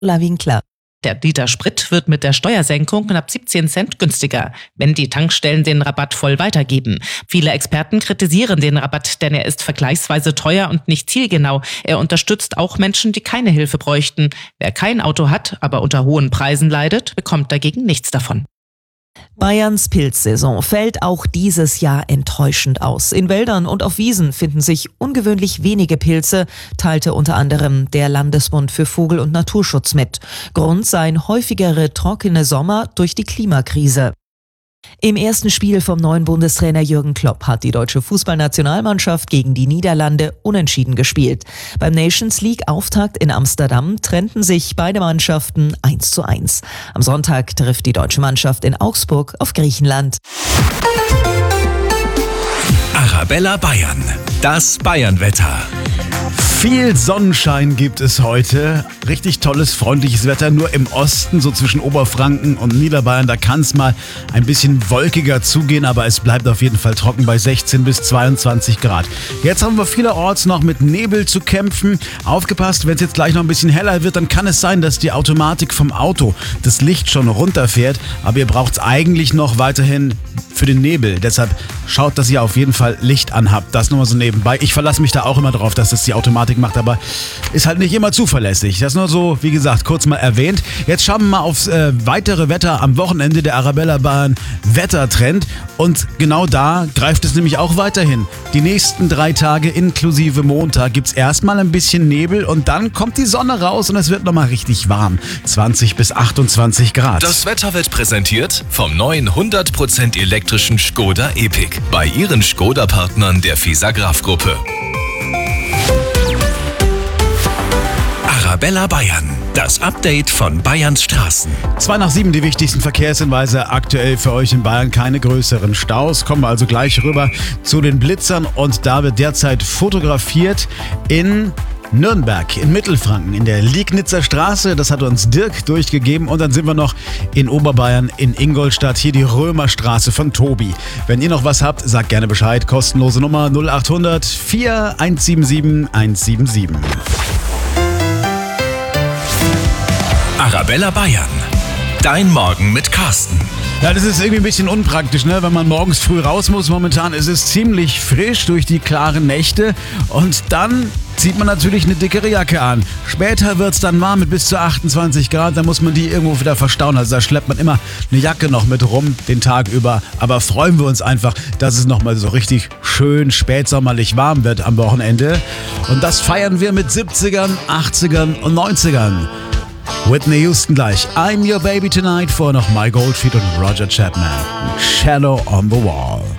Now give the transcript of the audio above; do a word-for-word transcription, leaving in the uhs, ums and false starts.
Winkler. Der Liter Sprit wird mit der Steuersenkung knapp siebzehn Cent günstiger, wenn die Tankstellen den Rabatt voll weitergeben. Viele Experten kritisieren den Rabatt, denn er ist vergleichsweise teuer und nicht zielgenau. Er unterstützt auch Menschen, die keine Hilfe bräuchten. Wer kein Auto hat, aber unter hohen Preisen leidet, bekommt dagegen nichts davon. Bayerns Pilzsaison fällt auch dieses Jahr enttäuschend aus. In Wäldern und auf Wiesen finden sich ungewöhnlich wenige Pilze, teilte unter anderem der Landesbund für Vogel- und Naturschutz mit. Grund seien häufigere trockene Sommer durch die Klimakrise. Im ersten Spiel vom neuen Bundestrainer Jürgen Klopp hat die deutsche Fußballnationalmannschaft gegen die Niederlande unentschieden gespielt. Beim Nations League-Auftakt in Amsterdam trennten sich beide Mannschaften eins zu eins. Am Sonntag trifft die deutsche Mannschaft in Augsburg auf Griechenland. Arabella Bayern, das Bayernwetter. Viel Sonnenschein gibt es heute. Richtig tolles, freundliches Wetter. Nur im Osten, so zwischen Oberfranken und Niederbayern, da kann es mal ein bisschen wolkiger zugehen, aber es bleibt auf jeden Fall trocken bei sechzehn bis zweiundzwanzig Grad. Jetzt haben wir vielerorts noch mit Nebel zu kämpfen. Aufgepasst, wenn es jetzt gleich noch ein bisschen heller wird, dann kann es sein, dass die Automatik vom Auto das Licht schon runterfährt. Aber ihr braucht es eigentlich noch weiterhin für den Nebel. Deshalb schaut, dass ihr auf jeden Fall Licht anhabt. Das nur mal so nebenbei. Ich verlasse mich da auch immer drauf, dass das die Automatik macht, aber ist halt nicht immer zuverlässig. Das nur so, wie gesagt, kurz mal erwähnt. Jetzt schauen wir mal aufs äh, weitere Wetter am Wochenende, der Arabella Bayern Wettertrend. Und genau da greift es nämlich auch weiterhin. Die nächsten drei Tage inklusive Montag gibt es erstmal ein bisschen Nebel und dann kommt die Sonne raus und es wird nochmal richtig warm. zwanzig bis achtundzwanzig Grad. Das Wetter wird präsentiert vom neuen hundert Prozent elektrischen Skoda Epic bei Ihren Skoda-Partnern der Fisagraph-Gruppe. Arabella Bayern, das Update von Bayerns Straßen. Zwei nach sieben, die wichtigsten Verkehrshinweise aktuell für euch in Bayern. Keine größeren Staus. Kommen wir also gleich rüber zu den Blitzern. Und da wird derzeit fotografiert in Nürnberg, in Mittelfranken, in der Liegnitzer Straße. Das hat uns Dirk durchgegeben. Und dann sind wir noch in Oberbayern, in Ingolstadt. Hier die Römerstraße von Tobi. Wenn ihr noch was habt, sagt gerne Bescheid. Kostenlose Nummer null acht hundert vier eins sieben sieben eins sieben sieben. Arabella Bayern, dein Morgen mit Carsten. Ja, das ist irgendwie ein bisschen unpraktisch, ne? Wenn man morgens früh raus muss. Momentan ist es ziemlich frisch durch die klaren Nächte und dann zieht man natürlich eine dickere Jacke an. Später wird es dann warm mit bis zu achtundzwanzig Grad, dann muss man die irgendwo wieder verstauen. Also da schleppt man immer eine Jacke noch mit rum den Tag über. Aber freuen wir uns einfach, dass es nochmal so richtig schön spätsommerlich warm wird am Wochenende. Und das feiern wir mit siebzigern, achtzigern und neunzigern. Whitney Houston gleich. I'm Your Baby Tonight, vor noch Mike Oldfield und Roger Chapman. Shadow on the Wall.